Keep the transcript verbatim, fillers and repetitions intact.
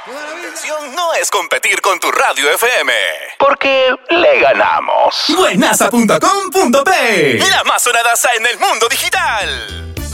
La intención no es competir con tu radio F M, porque le ganamos. Buenaza punto com punto pe, La más sonadaza en el mundo digital.